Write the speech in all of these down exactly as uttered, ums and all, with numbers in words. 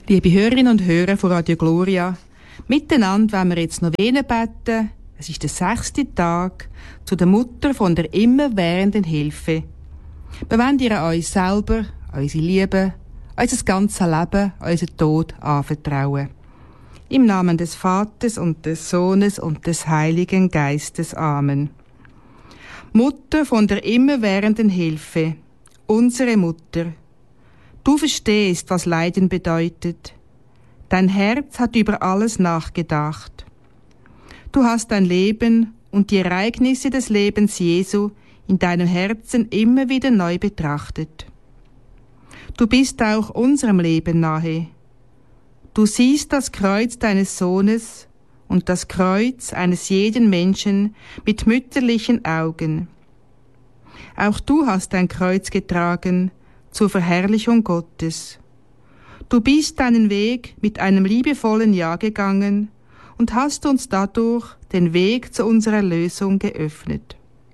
Liebe Hörerinnen und Hörer von Radio Gloria, miteinander wollen wir jetzt Novene beten. Es ist der sechste Tag zu der Mutter von der immerwährenden Hilfe. Wir wollen ihr an uns selber, an unsere Liebe, an unser ganzes Leben, an unseren Tod anvertrauen. Im Namen des Vaters und des Sohnes und des Heiligen Geistes. Amen. Mutter von der immerwährenden Hilfe, unsere Mutter, du verstehst, was Leiden bedeutet. Dein Herz hat über alles nachgedacht. Du hast dein Leben und die Ereignisse des Lebens Jesu in deinem Herzen immer wieder neu betrachtet. Du bist auch unserem Leben nahe. Du siehst das Kreuz deines Sohnes und das Kreuz eines jeden Menschen mit mütterlichen Augen. Auch du hast dein Kreuz getragen zur Verherrlichung Gottes. Du bist deinen Weg mit einem liebevollen Ja gegangen und hast uns dadurch den Weg zu unserer Erlösung geöffnet.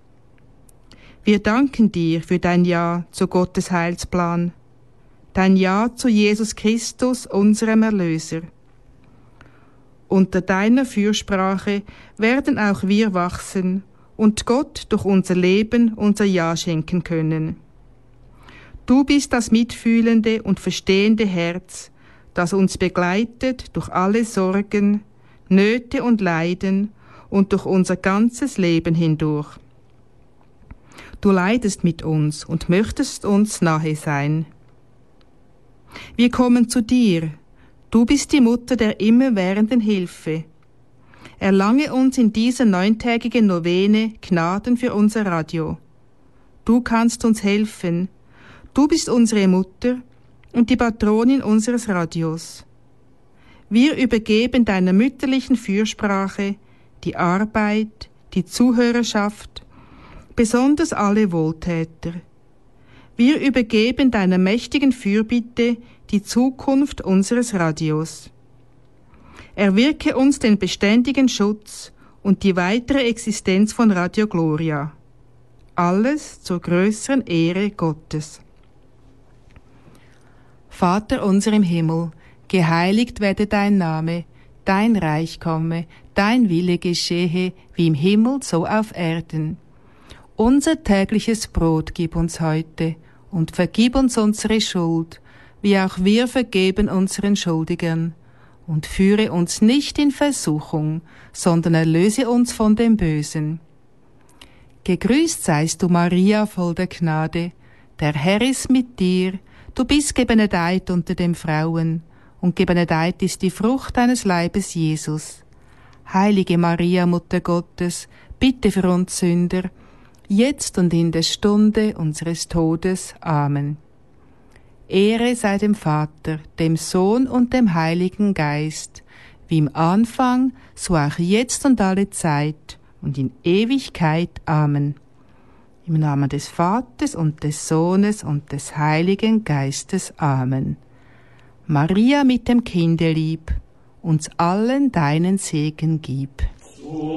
Wir danken dir für dein Ja zu Gottes Heilsplan, dein Ja zu Jesus Christus, unserem Erlöser. Unter deiner Fürsprache werden auch wir wachsen und Gott durch unser Leben unser Ja schenken können. Du bist das mitfühlende und verstehende Herz, das uns begleitet durch alle Sorgen, Nöte und Leiden und durch unser ganzes Leben hindurch. Du leidest mit uns und möchtest uns nahe sein. Wir kommen zu dir. Du bist die Mutter der immerwährenden Hilfe. Erlange uns in dieser neuntägigen Novene Gnaden für unser Radio. Du kannst uns helfen. Du bist unsere Mutter und die Patronin unseres Radios. Wir übergeben deiner mütterlichen Fürsprache die Arbeit, die Zuhörerschaft, besonders alle Wohltäter. Wir übergeben deiner mächtigen Fürbitte die Zukunft unseres Radios. Erwirke uns den beständigen Schutz und die weitere Existenz von Radio Gloria. Alles zur größeren Ehre Gottes. Vater unser im Himmel, geheiligt werde dein Name, dein Reich komme, dein Wille geschehe, wie im Himmel so auf Erden. Unser tägliches Brot gib uns heute und vergib uns unsere Schuld, wie auch wir vergeben unseren Schuldigern. Und führe uns nicht in Versuchung, sondern erlöse uns von dem Bösen. Gegrüßt seist du, Maria, voll der Gnade, der Herr ist mit dir, du bist gebenedeit unter den Frauen, und gebenedeit ist die Frucht deines Leibes, Jesus. Heilige Maria, Mutter Gottes, bitte für uns Sünder, jetzt und in der Stunde unseres Todes. Amen. Ehre sei dem Vater, dem Sohn und dem Heiligen Geist, wie im Anfang, so auch jetzt und alle Zeit und in Ewigkeit. Amen. Im Namen des Vaters und des Sohnes und des Heiligen Geistes. Amen. Maria mit dem Kindelieb, uns allen deinen Segen gib.